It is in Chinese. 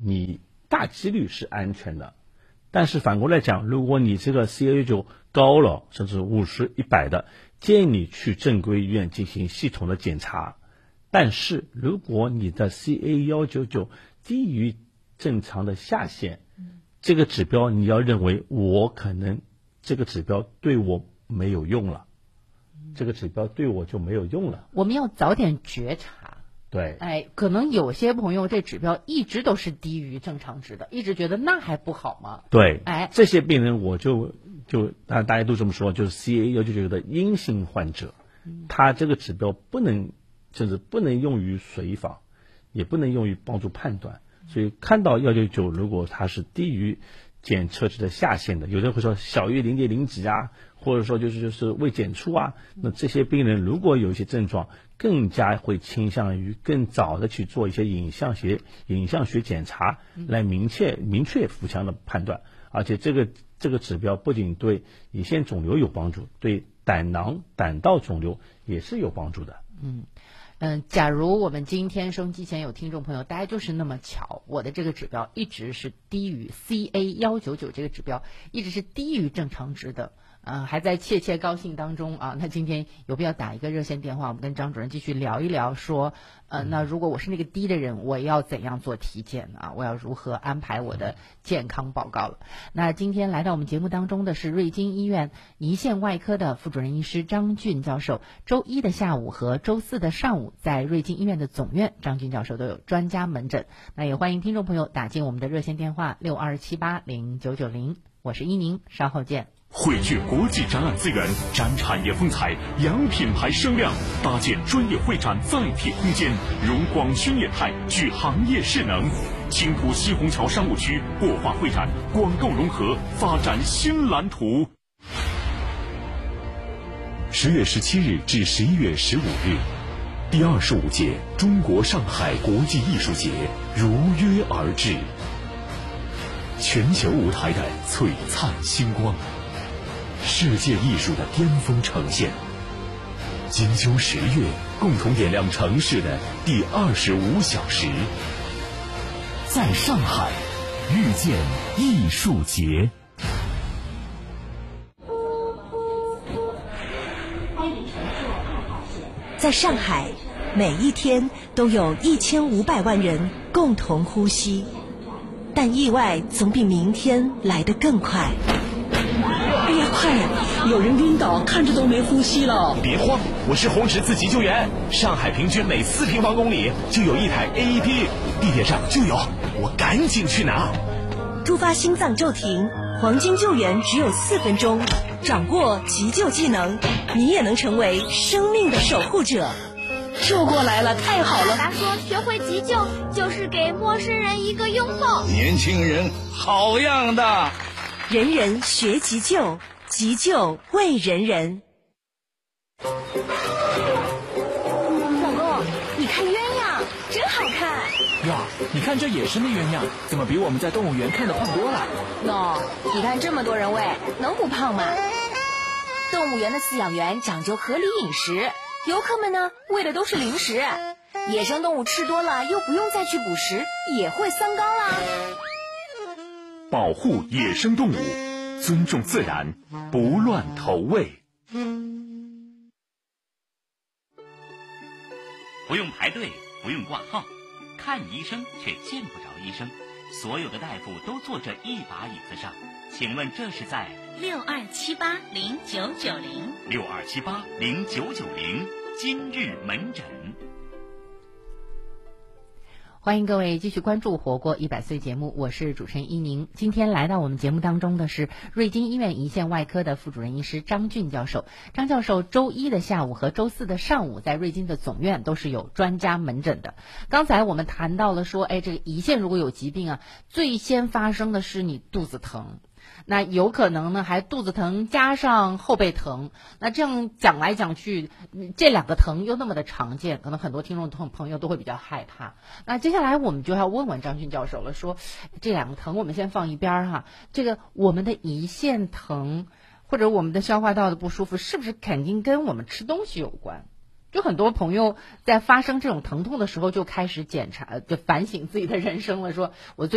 你大几率是安全的。但是反过来讲，如果你这个 CA19 高了，甚至50、100的，建议你去正规医院进行系统的检查。但是如果你的 CA199 低于正常的下限，这个指标你要认为我可能这个指标对我没有用了，这个指标对我就没有用了。 我们要早点觉察。 对， 可能有些朋友这指标一直都是低于正常值的，一直觉得那还不好吗？ 对，这些病人我就大家都这么说，就是 CA199 的阴性患者，他这个指标甚至不能用于随访，也不能用于帮助判断。所以看到199，如果它是低于检测值的下限的，有人会说小于0.0几啊，或者说就是未检出啊，那这些病人如果有一些症状，更加会倾向于更早的去做一些影像学检查，来明确腹腔的判断。而且这个指标不仅对胰腺肿瘤有帮助，对胆囊、胆道肿瘤也是有帮助的。 假如我们今天收音机前有听众朋友，大家就是那么巧，我的这个指标一直是低于 CA199 这个指标一直是低于正常值的，还在切切高兴当中啊。那今天有必要打一个热线电话，我们跟张主任继续聊一聊，说那如果我是那个低的人，我要怎样做体检啊？我要如何安排我的健康报告了？那今天来到我们节目当中的是瑞金医院胰腺外科的副主任医师张俊教授。周一的下午和周四的上午，在瑞金医院的总院，张俊教授都有专家门诊。那也欢迎听众朋友打进我们的热线电话62780990。我是依宁，稍后见。 汇聚国际展览资源，展产业风采，扬品牌声量，搭建专业会展载体空间，融广宣业态，聚行业势能。青浦西虹桥商务区国画会展，广购融合，发展新蓝图。10月17日至11月15日，第25届中国上海国际艺术节如约而至，全球舞台的璀璨星光，世界艺术的巅峰呈现。金秋10月，共同点亮城市的第25小时，在上海遇见艺术节。 在上海，每一天都有1500万人共同呼吸，但意外总比明天来得更快。 哎呀，快呀！有人晕倒，看着都没呼吸了。 别慌，我是红十字急救员。上海平均每4平方公里就有一台 AED， 地铁上就有，我赶紧去拿。 突发心脏骤停，黄金救援只有4分钟，掌握急救技能，你也能成为生命的守护者。 救过来了，太好了！ 他说学会急救就是给陌生人一个拥抱。 年轻人好样的！ 人人学急救，急救为人人。 老公，你看鸳鸯真好看呀！你看这野生的鸳鸯怎么比我们在动物园看的胖多了？ 你看这么多人喂，能不胖吗？动物园的饲养员讲究合理饮食，游客们呢喂的都是零食，野生动物吃多了又不用再去捕食，也会三高啦。 保护野生动物，尊重自然，不乱投喂。 不用排队，不用挂号，看医生却见不着医生，所有的大夫都坐着一把椅子上。请问这是在 62780990，62780990 今日门诊。 欢迎各位继续关注《活过100岁》节目，我是主持人依宁。今天来到我们节目当中的是瑞金医院胰腺外科的副主任医师张俊教授。张教授周一的下午和周四的上午在瑞金的总院都是有专家门诊的。刚才我们谈到了说，这个胰腺如果有疾病啊，最先发生的是你肚子疼。那有可能呢还肚子疼加上后背疼，那这样讲来讲去，这两个疼又那么的常见，可能很多听众朋友都会比较害怕。那接下来我们就要问问张俊教授了，说这两个疼我们先放一边哈，这个我们的胰腺疼或者我们的消化道的不舒服，是不是肯定跟我们吃东西有关？就很多朋友在发生这种疼痛的时候就开始检查，就反省自己的人生了，说我